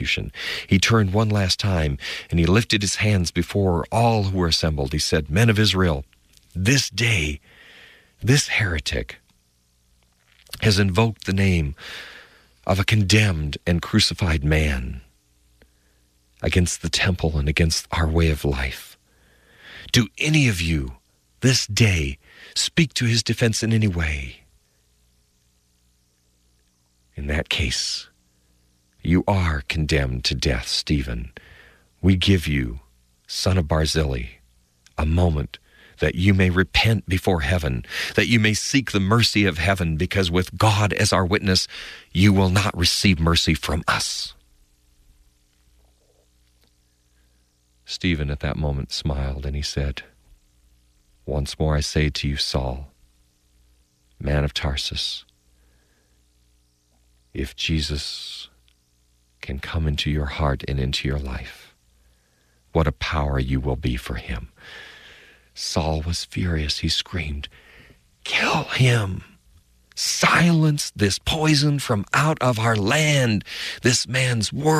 persecution. He turned one last time, and he lifted his hands before all who were assembled. He said, "Men of Israel, this day, this heretic has invoked the name of a condemned and crucified man against the temple and against our way of life. Do any of you this day speak to his defense in any way? In that case, you are condemned to death, Stephen. We give you, son of Barzillai, a moment that you may repent before heaven, that you may seek the mercy of heaven, because with God as our witness, you will not receive mercy from us." Stephen at that moment smiled, and he said, "Once more I say to you, Saul, man of Tarsus, if Jesus can come into your heart and into your life, what a power you will be for him." Saul was furious. He screamed, "Kill him! Silence this poison from out of our land! This man's word